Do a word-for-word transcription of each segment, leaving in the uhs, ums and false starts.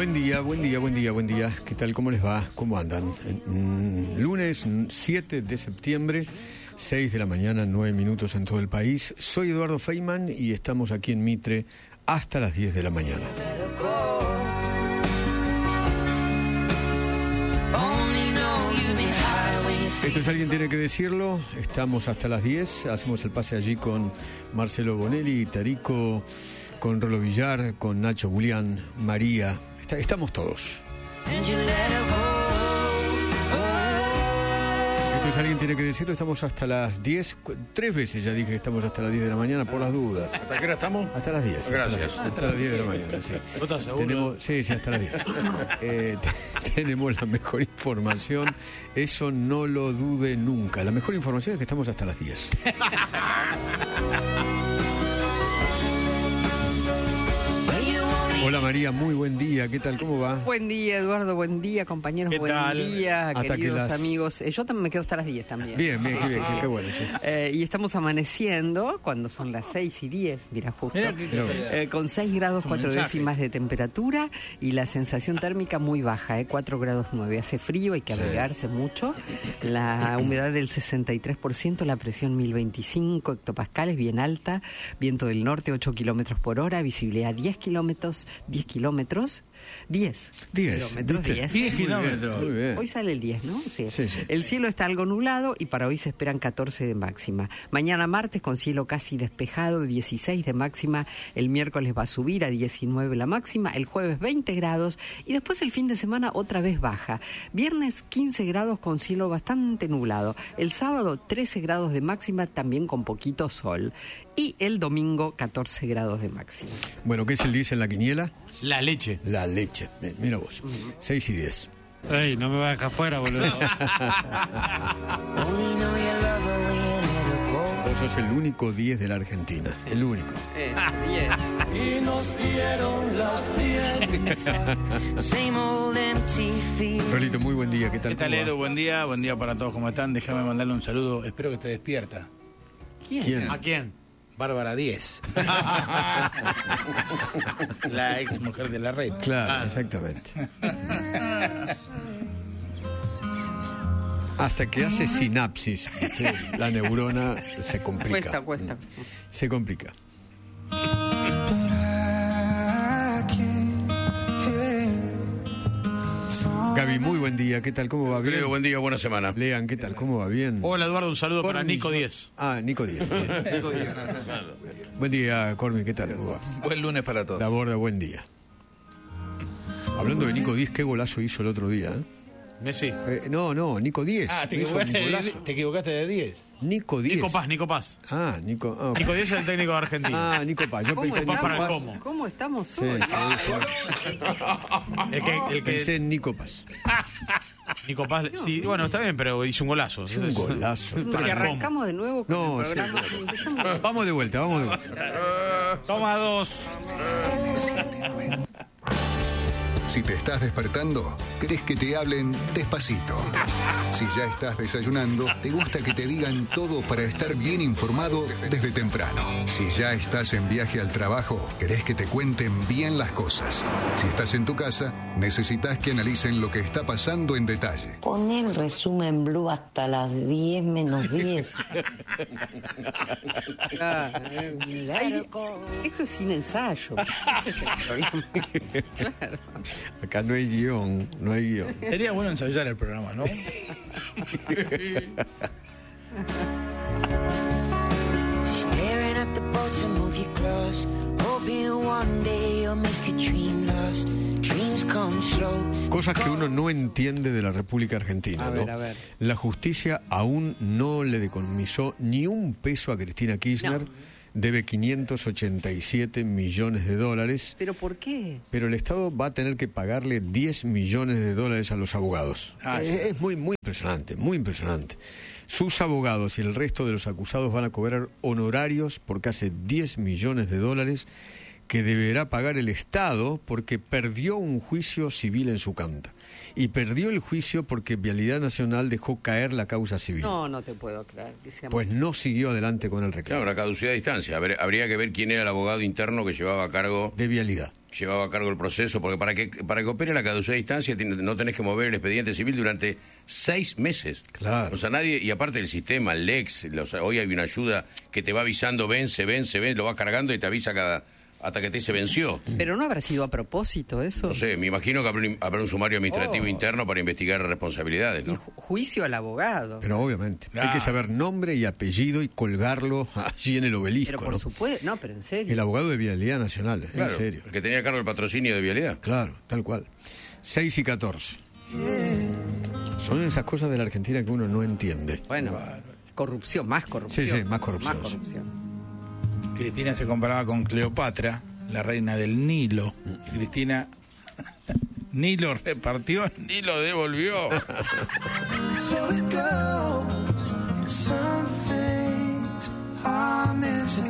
Buen día, buen día, buen día, buen día. ¿Qué tal? ¿Cómo les va? ¿Cómo andan? Mm, lunes siete de septiembre, seis de la mañana, nueve minutos en todo el país. Soy Eduardo Feynman y estamos aquí en Mitre hasta las diez de la mañana. Esto es Alguien Tiene que Decirlo. Estamos hasta las diez. Hacemos el pase allí con Marcelo Bonelli, Tarico, con Rolo Villar, con Nacho Julián, María. Está, estamos todos. Esto es Alguien Tiene que Decirlo. Estamos hasta las diez. Tres veces ya dije que estamos hasta las diez de la mañana por las dudas. ¿Hasta qué hora estamos? Hasta las diez. Gracias. Hasta las, hasta las diez de la mañana, sí. ¿No estás seguro? Tenemos, sí, sí, hasta las diez. Eh, te, tenemos la mejor información. Eso no lo dude nunca. La mejor información es que estamos hasta las diez. Hola María, muy buen día. ¿Qué tal? ¿Cómo va? Buen día, Eduardo. Buen día, compañeros. ¿Qué buen tal? día, Hasta queridos que las... amigos. Eh, yo también me quedo hasta las diez también. Bien, bien, Sí, qué sí, bien, sí. qué bueno. Sí. Eh, y estamos amaneciendo cuando son las seis y diez, mira, justo. Mirá qué casualidad. Eh, con seis grados Un cuatro mensaje. décimas de temperatura y la sensación térmica muy baja, eh, cuatro grados nueve. Hace frío, hay que Sí. abrigarse mucho. La humedad del sesenta y tres por ciento, la presión mil veinticinco hectopascales, bien alta. Viento del norte, ocho kilómetros por hora. Visibilidad diez kilómetros. diez kilómetros. diez. diez. Kilómetros, ¿viste? diez. diez Muy bien, kilómetros. muy bien. Hoy sale el diez, ¿no? Sí. Sí, sí. El cielo está algo nublado y para hoy se esperan catorce de máxima. Mañana martes con cielo casi despejado, dieciséis de máxima. El miércoles va a subir a diecinueve la máxima. El jueves veinte grados y después el fin de semana otra vez baja. Viernes quince grados con cielo bastante nublado. El sábado trece grados de máxima, también con poquito sol. Y el domingo catorce grados de máxima. Bueno, ¿qué es el diez en la quiniela? La leche. La leche. Mi- Mira vos. seis y diez. Ey, no me vas a dejar fuera, boludo. Vos sos el único diez de la Argentina. El único. Eh, diez. Y nos dieron las diez. Same old empty feeling. Rolito, muy buen día. ¿Qué tal? ¿Qué tal, ¿Cómo va? Edu? Buen día, buen día para todos. ¿Cómo están? Déjame mandarle un saludo. Espero que esté despierta. ¿Quién? ¿Quién? ¿A quién? Bárbara Díez. La ex mujer de la red. Claro, exactamente. Hasta que hace sinapsis, ¿viste? La neurona se complica. Cuesta, cuesta. Se complica. Gaby, muy buen día. ¿Qué tal? ¿Cómo va? ¿Bien? Leo, buen día, buena semana. Lean, ¿qué tal? ¿Cómo va? ¿Bien? Hola, Eduardo, un saludo para Cormi, Nico yo- Díez. Ah, Nico Díez. Buen día, Cormi. ¿Qué tal? ¿Cómo va? Buen lunes para todos. La Borda, buen día. Hablando de Nico Díez, qué golazo hizo el otro día. ¿eh? Messi. Eh, no, no, Nico Díez. Ah, te Hizo un equivocaste, de, golazo. te equivocaste de Díez. Nico Díez. Nico Paz, Nico Paz. Ah, Nico. ah, Nico Díez es el técnico de Argentina. Ah, Nico Paz. Yo ¿Cómo pensé en Paz Nico para el Paz. cómo. ¿Cómo estamos Sí, hoy? sí, sí. El que, el que- Pensé en Nico Paz. Nico Paz, sí, bueno, está bien, pero hizo un golazo. Es un golazo. Si Para el arrancamos de nuevo con No, el sí, programa, claro. empezamos- Vamos de vuelta, vamos de vuelta. Toma dos. Si te estás despertando, querés que te hablen despacito. Si ya estás desayunando, te gusta que te digan todo para estar bien informado desde temprano. Si ya estás en viaje al trabajo, querés que te cuenten bien las cosas. Si estás en tu casa, necesitas que analicen lo que está pasando en detalle. Pon el resumen blue hasta las diez menos diez. Ah, eh, ay, esto es sin ensayo. Ese es el problema. Claro. Acá no hay guión, no hay guión. Sería bueno ensayar el programa, ¿no? Staring at the boats that move you close. Hoping one day you'll make a dream last. Dreams come slow. Cosas que uno no entiende de la República Argentina, A ver, ¿no? a ver. La justicia aún no le decomisó ni un peso a Cristina Kirchner. No. Debe quinientos ochenta y siete millones de dólares. ¿Pero por qué? Pero el Estado va a tener que pagarle diez millones de dólares a los abogados. Ah, es, es muy, muy impresionante, muy impresionante. Sus abogados y el resto de los acusados van a cobrar honorarios por casi diez millones de dólares que deberá pagar el Estado porque perdió un juicio civil en su contra. Y perdió el juicio porque Vialidad Nacional dejó caer la causa civil. No, no te puedo creer. Que sea Pues no siguió adelante con el reclamo. Claro, una caducidad de distancia. Habría, habría que ver quién era el abogado interno que llevaba a cargo... De Vialidad. Llevaba a cargo el proceso, porque para que para que opere la caducidad de distancia tiene- no tenés que mover el expediente civil durante seis meses. Claro. O sea, nadie, y aparte el sistema, el Lex, los, hoy hay una ayuda que te va avisando, vence, vence, vence, lo va cargando y te avisa cada hasta que te se venció. Pero no habrá sido a propósito eso. No sé, me imagino que habrá un, habrá un sumario administrativo Oh. interno para investigar responsabilidades, Y ¿no? ju- juicio al abogado. Pero obviamente, Claro. hay que saber nombre y apellido y colgarlo allí en el obelisco. Pero por ¿no? supuesto, no, pero en serio. El abogado de Vialidad Nacional, Claro, en serio. el que tenía a cargo el patrocinio de Vialidad. Claro, tal cual. seis y catorce. Son esas cosas de la Argentina que uno no entiende. Bueno, corrupción, más corrupción. Sí, sí, más corrupción, Más sí. corrupción. Cristina se comparaba con Cleopatra, la reina del Nilo. Y Cristina, Nilo repartió, Nilo devolvió. So it goes, but some things are meant to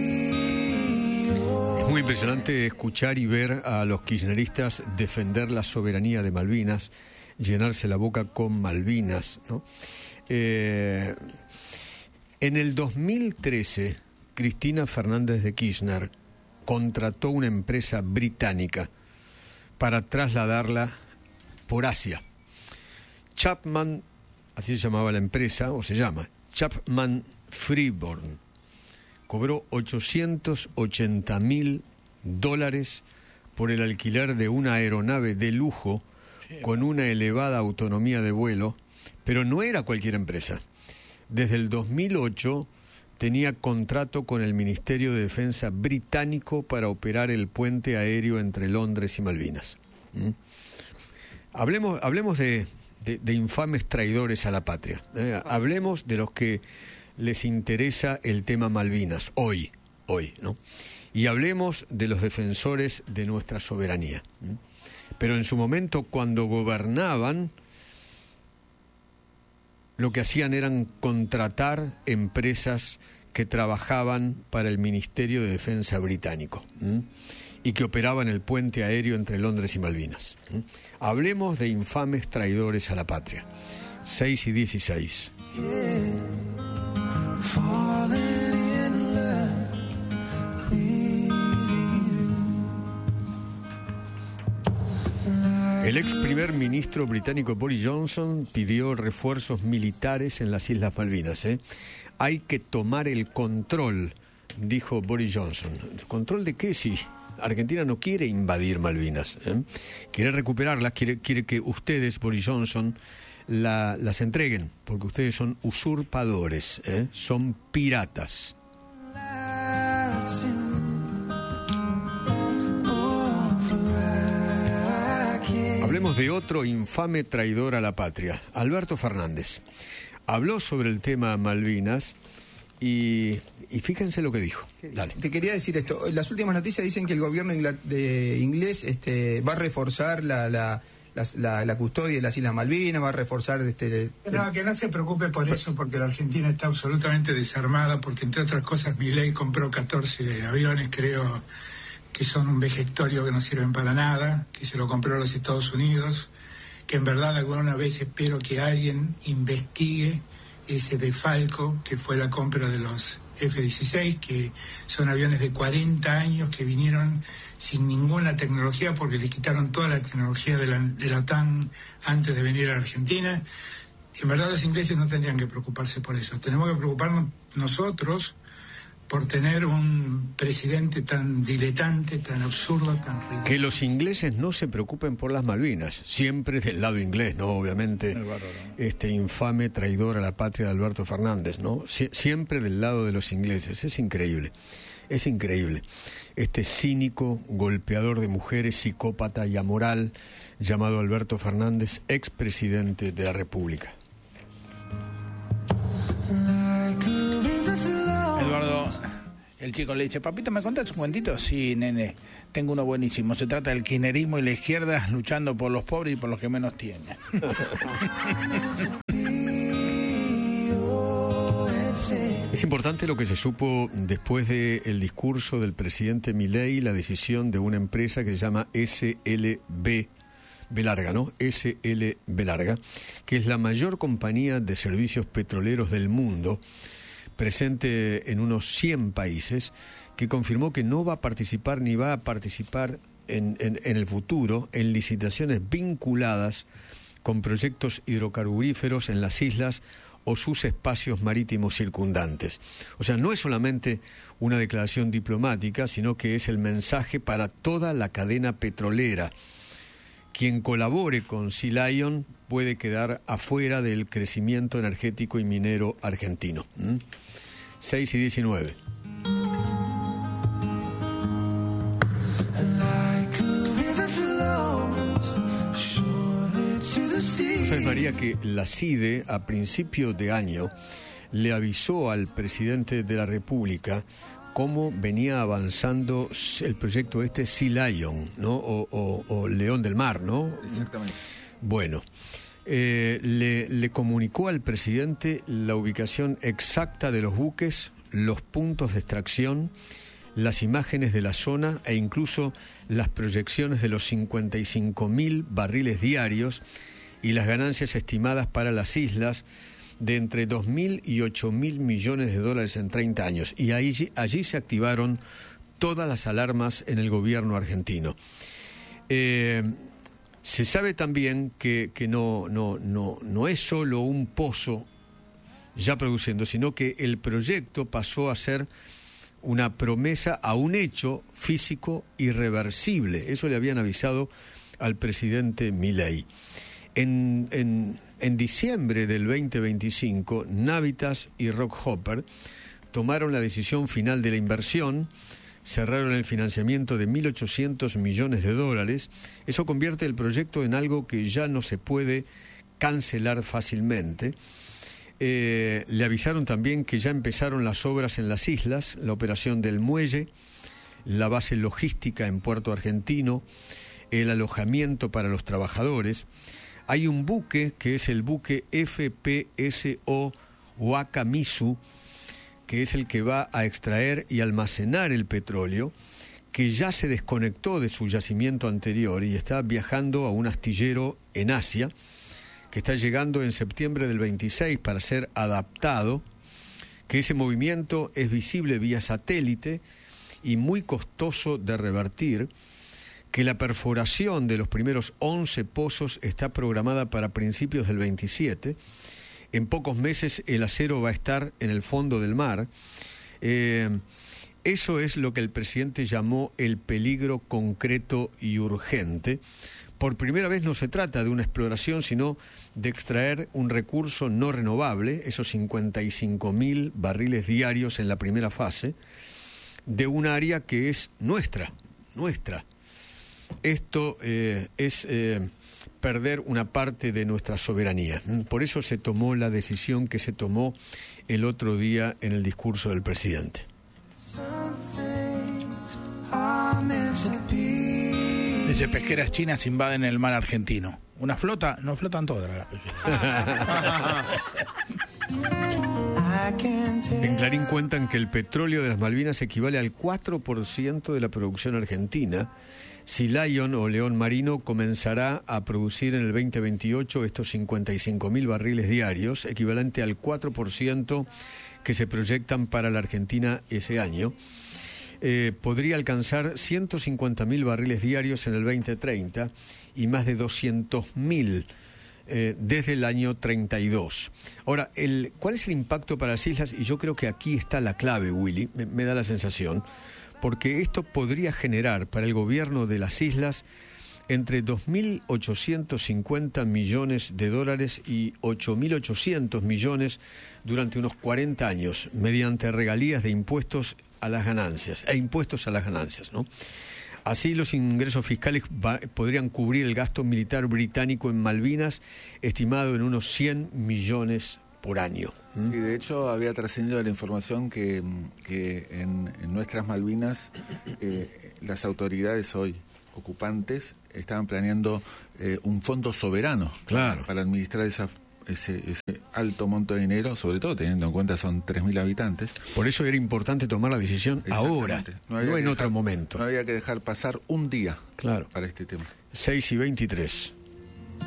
be. Es muy impresionante escuchar y ver a los kirchneristas defender la soberanía de Malvinas, llenarse la boca con Malvinas, ¿no? Eh, en el dos mil trece, Cristina Fernández de Kirchner contrató una empresa británica para trasladarla por Asia. Chapman, así se llamaba la empresa, o se llama, Chapman Freeborn, cobró ochocientos ochenta mil dólares por el alquiler de una aeronave de lujo con una elevada autonomía de vuelo, pero no era cualquier empresa. Desde el dos mil ocho tenía contrato con el Ministerio de Defensa británico para operar el puente aéreo entre Londres y Malvinas. ¿Mm? Hablemos, hablemos de, de, de infames traidores a la patria. ¿eh? Hablemos de los que les interesa el tema Malvinas, hoy, hoy, ¿no? Y hablemos de los defensores de nuestra soberanía. ¿Mm? Pero en su momento, cuando gobernaban, lo que hacían eran contratar empresas que trabajaban para el Ministerio de Defensa británico, ¿m? y que operaban el puente aéreo entre Londres y Malvinas. ¿m? Hablemos de infames traidores a la patria. seis y dieciséis. Falling in love with you. El ex primer ministro británico Boris Johnson pidió refuerzos militares en las Islas Malvinas. ¿eh? Hay que tomar el control, dijo Boris Johnson. ¿Control de qué? Si Argentina no quiere invadir Malvinas, ¿eh? quiere recuperarlas, quiere, quiere que ustedes, Boris Johnson, la, las entreguen, porque ustedes son usurpadores, ¿eh? son piratas. Hablemos de otro infame traidor a la patria, Alberto Fernández. Habló sobre el tema Malvinas y, y fíjense lo que dijo. Dale. Te quería decir esto. Las últimas noticias dicen que el gobierno ingla- de inglés este, va a reforzar la, la, la, la- la custodia de las Islas Malvinas, va a reforzar... Este, el- No, que no se preocupe por eso, porque la Argentina está absolutamente desarmada, porque entre otras cosas Milei compró catorce aviones, creo que son un vejestorio que no sirven para nada, que se lo compró a los Estados Unidos, que en verdad alguna vez espero que alguien investigue ese defalco que fue la compra de los F dieciséis, que son aviones de cuarenta años que vinieron sin ninguna tecnología porque le quitaron toda la tecnología de la, de la OTAN antes de venir a la Argentina. En verdad los ingleses no tendrían que preocuparse por eso. Tenemos que preocuparnos nosotros por tener un presidente tan diletante, tan absurdo, tan ridículo. Que los ingleses no se preocupen por las Malvinas, siempre del lado inglés, ¿no? Obviamente, este infame traidor a la patria de Alberto Fernández, ¿no? Sie- siempre del lado de los ingleses, es increíble, es increíble. Este cínico, golpeador de mujeres, psicópata y amoral, llamado Alberto Fernández, expresidente de la República. Eduardo, el chico le dice, papito, ¿me contás un cuentito? Sí, nene, tengo uno buenísimo. Se trata del kirchnerismo y la izquierda luchando por los pobres y por los que menos tienen. Es Es importante lo que se supo después del discurso del presidente Milei, la decisión de una empresa que se llama S L B, B larga, ¿no? S L B larga, que es la mayor compañía de servicios petroleros del mundo, presente en unos cien países, que confirmó que no va a participar ni va a participar en, en, en el futuro en licitaciones vinculadas con proyectos hidrocarburíferos en las islas o sus espacios marítimos circundantes. O sea, no es solamente una declaración diplomática, sino que es el mensaje para toda la cadena petrolera. Quien colabore con Sea Lion puede quedar afuera del crecimiento energético y minero argentino. ¿Mm? seis y diecinueve. ¿Sabes, María, que la CIDE a principio de año le avisó al presidente de la República cómo venía avanzando el proyecto este Sea Lion, ¿no? O, o, o León del Mar, ¿no? Exactamente. Bueno, eh, le, le comunicó al presidente la ubicación exacta de los buques, los puntos de extracción, las imágenes de la zona e incluso las proyecciones de los cincuenta y cinco mil barriles diarios y las ganancias estimadas para las islas de entre dos mil y ocho mil millones de dólares en treinta años. Y ahí, allí se activaron todas las alarmas en el gobierno argentino. Eh, se sabe también que, que no, no, no, no es solo un pozo ya produciendo, sino que el proyecto pasó a ser una promesa a un hecho físico irreversible. Eso le habían avisado al presidente Milei. En, en, en diciembre del veinte veinticinco, Navitas y Rockhopper tomaron la decisión final de la inversión, cerraron el financiamiento de mil ochocientos millones de dólares. Eso convierte el proyecto en algo que ya no se puede cancelar fácilmente. Eh, le avisaron también que ya empezaron las obras en las islas, la operación del muelle, la base logística en Puerto Argentino, el alojamiento para los trabajadores. Hay un buque que es el buque F P S O Wakamizu, que es el que va a extraer y almacenar el petróleo, que ya se desconectó de su yacimiento anterior y está viajando a un astillero en Asia, que está llegando en septiembre del veintiséis para ser adaptado, que ese movimiento es visible vía satélite y muy costoso de revertir, que la perforación de los primeros once pozos está programada para principios del veintisiete. En pocos meses el acero va a estar en el fondo del mar. Eh, eso es lo que el presidente llamó el peligro concreto y urgente. Por primera vez no se trata de una exploración, sino de extraer un recurso no renovable, esos cincuenta y cinco mil barriles diarios en la primera fase, de un área que es nuestra, nuestra. Esto eh, es eh, perder una parte de nuestra soberanía. Por eso se tomó la decisión que se tomó el otro día en el discurso del presidente. Dice, pesqueras chinas invaden el mar argentino. Una flota, no flotan todas las pesqueras. En Clarín cuentan que el petróleo de las Malvinas equivale al cuatro por ciento de la producción argentina. Sea Lion o León Marino comenzará a producir en el veinte veintiocho estos cincuenta y cinco mil barriles diarios, equivalente al cuatro por ciento que se proyectan para la Argentina ese año. Eh, podría alcanzar ciento cincuenta mil barriles diarios en el veinte treinta y más de doscientos mil eh, desde el año treinta y dos. Ahora, el, ¿cuál es el impacto para las islas? Y yo creo que aquí está la clave, Willy, me, me da la sensación, porque esto podría generar para el gobierno de las islas entre dos mil ochocientos cincuenta millones de dólares y ocho mil ochocientos millones durante unos cuarenta años, mediante regalías de impuestos a las ganancias, e impuestos a las ganancias, ¿no? Así los ingresos fiscales va, podrían cubrir el gasto militar británico en Malvinas, estimado en unos cien millones por año. ¿Mm? Sí, de hecho había trascendido la información que, que en, en nuestras Malvinas eh, las autoridades hoy ocupantes estaban planeando eh, un fondo soberano, claro, para, para administrar esa ese, ese alto monto de dinero, sobre todo teniendo en cuenta son tres mil habitantes. Por eso era importante tomar la decisión ahora, no, no en dejar, otro momento. No había que dejar pasar un día claro. para este tema. seis y veintitrés.